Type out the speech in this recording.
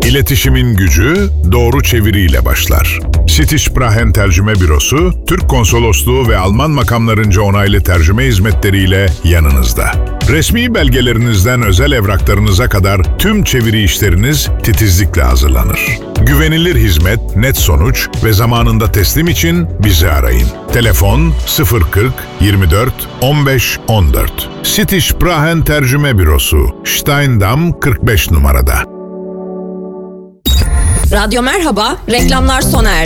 İletişimin gücü doğru çeviriyle başlar. Sitişprahen Tercüme Bürosu, Türk Konsolosluğu ve Alman makamlarınca onaylı tercüme hizmetleriyle yanınızda. Resmi belgelerinizden özel evraklarınıza kadar tüm çeviri işleriniz titizlikle hazırlanır. Güvenilir hizmet, net sonuç ve zamanında teslim için bizi arayın. Telefon 040 24 15 14. Sitişprahen Tercüme Bürosu, Steindamm 45 numarada. Radyo Merhaba, reklamlar sona erdi.